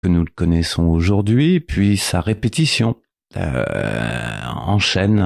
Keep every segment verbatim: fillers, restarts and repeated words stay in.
que nous le connaissons aujourd'hui, puis sa répétition euh, en chaîne.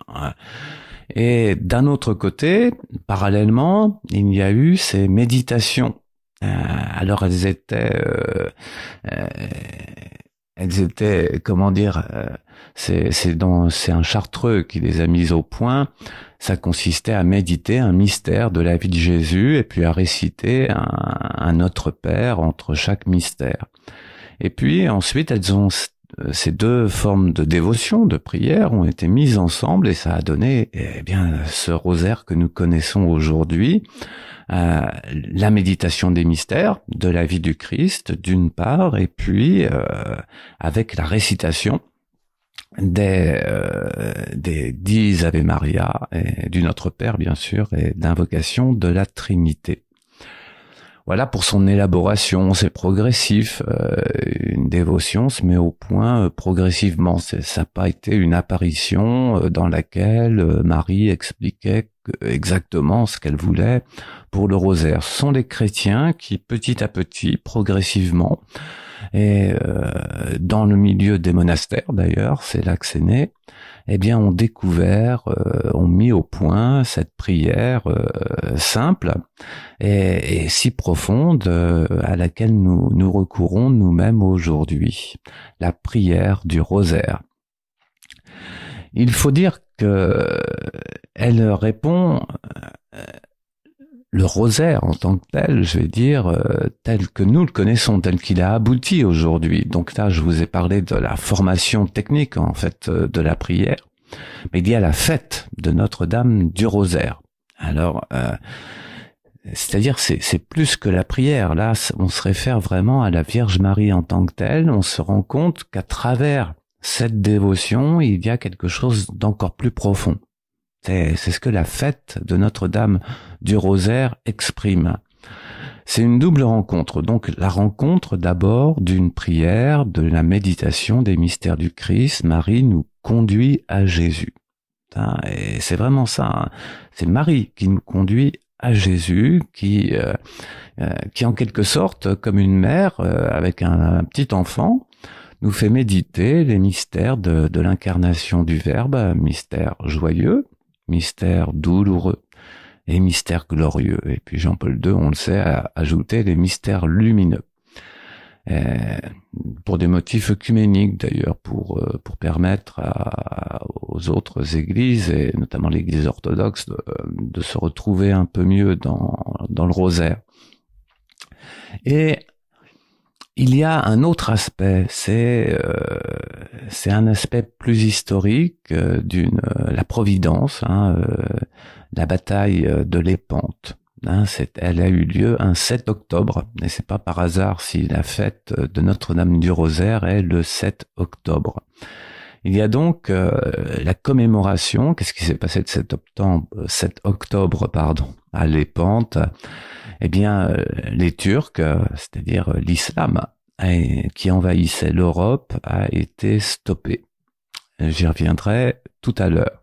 Et d'un autre côté, parallèlement, il y a eu ces méditations. Euh, alors elles étaient, euh, euh, elles étaient, comment dire, euh, c'est, c'est, dans, c'est un Chartreux qui les a mises au point. Ça consistait à méditer un mystère de la vie de Jésus et puis à réciter un, un Notre Père entre chaque mystère. Et puis ensuite, elles ont ces deux formes de dévotion, de prière, ont été mises ensemble et ça a donné, eh bien, ce rosaire que nous connaissons aujourd'hui, euh, la méditation des mystères de la vie du Christ, d'une part, et puis euh, avec la récitation des, euh, des dix Ave Maria, et du Notre Père, bien sûr, et d'invocation de la Trinité. Voilà pour son élaboration, c'est progressif. Euh, une dévotion se met au point euh, progressivement. C'est, ça n'a pas été une apparition euh, dans laquelle euh, Marie expliquait exactement ce qu'elle voulait pour le rosaire. Ce sont les chrétiens qui, petit à petit, progressivement, et euh, dans le milieu des monastères d'ailleurs, c'est là que c'est né, eh bien, ont découvert, euh, ont mis au point cette prière euh, simple et, et si profonde euh, à laquelle nous, nous recourons nous-mêmes aujourd'hui, la prière du rosaire. Il faut dire que elle répond, euh, le rosaire en tant que tel, je vais dire, euh, tel que nous le connaissons, tel qu'il a abouti aujourd'hui. Donc là, je vous ai parlé de la formation technique, en fait, euh, de la prière. Mais il y a la fête de Notre-Dame du Rosaire. Alors, euh, c'est-à-dire, c'est, c'est plus que la prière. Là, on se réfère vraiment à la Vierge Marie en tant que telle. On se rend compte qu'à travers cette dévotion, il y a quelque chose d'encore plus profond. C'est, c'est ce que la fête de Notre-Dame du Rosaire exprime. C'est une double rencontre. Donc, la rencontre d'abord d'une prière, de la méditation des mystères du Christ. Marie nous conduit à Jésus. Et c'est vraiment ça. C'est Marie qui nous conduit à Jésus, qui, euh, euh, qui en quelque sorte, comme une mère euh, avec un, un petit enfant, nous fait méditer les mystères de, de l'incarnation du Verbe, mystère joyeux, mystère douloureux et mystère glorieux. Et puis Jean-Paul deux, on le sait, a ajouté les mystères lumineux. Et pour des motifs œcuméniques d'ailleurs, pour pour permettre à, aux autres églises, et notamment l'église orthodoxe, de, de se retrouver un peu mieux dans, dans le rosaire. Et il y a un autre aspect, c'est euh, c'est un aspect plus historique euh, d'une euh, la Providence, hein, euh, la bataille de Lépante. Hein, c'est, elle a eu lieu un sept octobre, et c'est pas par hasard si la fête de Notre-Dame du Rosaire est le sept octobre. Il y a donc euh, la commémoration. Qu'est-ce qui s'est passé le sept octobre, sept octobre pardon, à Lépante? Eh bien, euh, les Turcs, euh, c'est-à-dire euh, l'islam, eh, qui envahissait l'Europe, a été stoppé. J'y reviendrai tout à l'heure.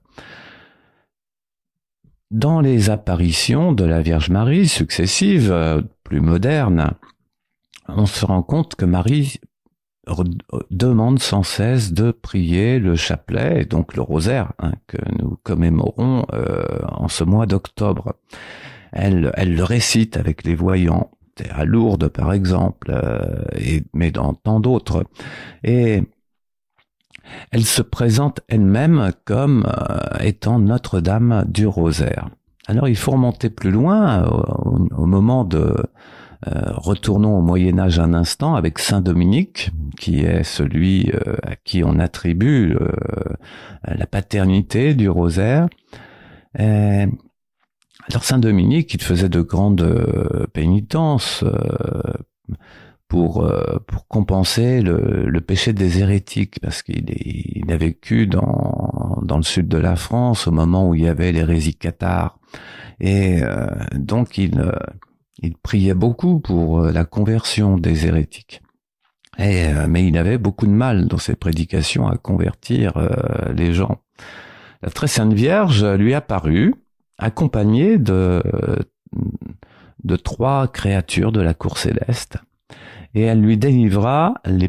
Dans les apparitions de la Vierge Marie successives, euh, plus modernes, on se rend compte que Marie demande sans cesse de prier le chapelet, et donc le rosaire, hein, que nous commémorons euh, en ce mois d'octobre. Elle, elle le récite avec les voyants, à Lourdes par exemple, euh, et, mais dans tant d'autres. Et elle se présente elle-même comme euh, étant Notre-Dame du Rosaire. Alors il faut remonter plus loin, au, au moment de... Euh, retournons au Moyen-Âge un instant avec Saint Dominique, qui est celui euh, à qui on attribue euh, la paternité du rosaire. Et alors Saint Dominique, il faisait de grandes euh, pénitences euh, pour euh, pour compenser le, le péché des hérétiques, parce qu'il est, il a vécu dans dans le sud de la France au moment où il y avait l'hérésie cathare, et euh, donc il euh, il priait beaucoup pour la conversion des hérétiques. Et, euh, mais il avait beaucoup de mal dans ses prédications à convertir euh, les gens. La très sainte Vierge lui apparut, accompagnée de, de trois créatures de la cour céleste. et elle lui délivra les